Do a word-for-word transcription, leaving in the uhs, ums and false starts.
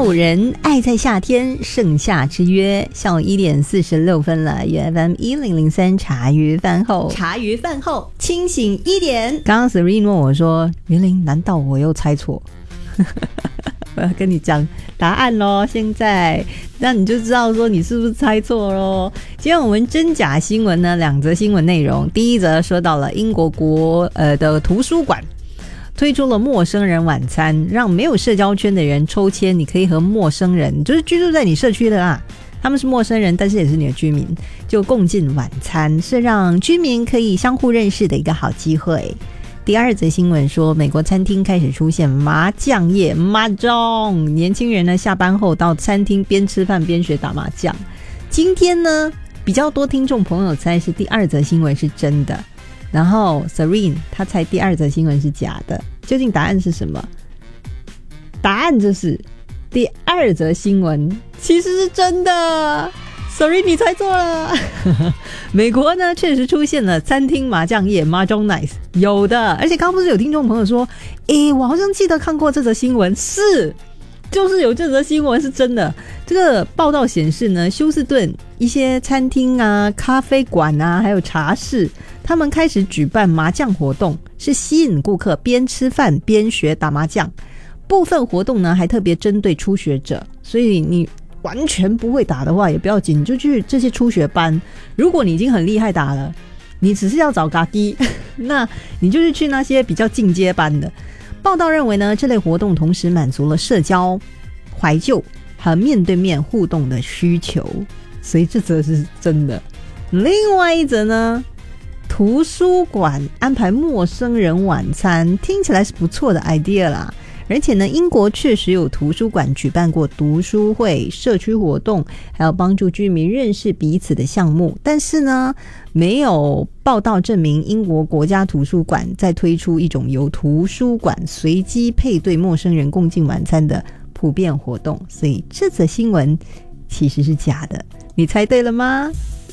五人爱在夏天，盛夏之约。下午一点四十六分了 ，U F M 一零零三茶余饭后，茶余饭后清醒一点。刚刚 Serene 问我说：“云林，难道我又猜错？”我要跟你讲答案咯，现在那你就知道说你是不是猜错咯。今天我们真假新闻呢，两则新闻内容。第一则说到了英国国呃的图书馆推出了陌生人晚餐，让没有社交圈的人抽签，你可以和陌生人，就是居住在你社区的啦，他们是陌生人，但是也是你的居民，就共进晚餐，是让居民可以相互认识的一个好机会。第二则新闻说，美国餐厅开始出现麻将业 mahjong， 年轻人呢下班后到餐厅边吃饭边学打麻将。今天呢比较多听众朋友猜是第二则新闻是真的，然后 Serene 他猜第二则新闻是假的，究竟答案是什么？答案就是第二则新闻其实是真的。Sorry， 你猜错了。美国呢确实出现了餐厅麻将业 mahjong night， 有的，而且刚刚不是有听众朋友说，诶，我好像记得看过这则新闻，是，就是有这则新闻是真的。这个报道显示呢，休斯顿一些餐厅啊、咖啡馆啊，还有茶室，他们开始举办麻将活动，是吸引顾客边吃饭边学打麻将。部分活动呢还特别针对初学者，所以你完全不会打的话也不要紧，你就去这些初学班。如果你已经很厉害打了，你只是要找嘎滴，那你就是去那些比较进阶班的。报道认为呢，这类活动同时满足了社交、怀旧和面对面互动的需求，所以这则是真的。另外一则呢，图书馆安排陌生人晚餐，听起来是不错的 idea 啦。而且呢，英国确实有图书馆举办过读书会、社区活动，还有帮助居民认识彼此的项目。但是呢，没有报道证明英国国家图书馆在推出一种由图书馆随机配对陌生人共进晚餐的普遍活动。所以这则新闻其实是假的。你猜对了吗？